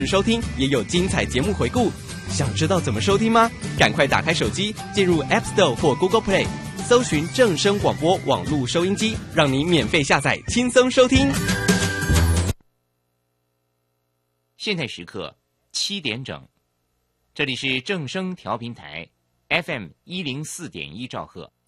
收听也有精彩节目回顾。想知道怎么收听吗？赶快打开手机，进入 App Store 或 Google Play， 搜寻正声广播网络收音机，让你免费下载，轻松收听。 现在时刻7点整，这里是正声调频台 FM104.1兆赫。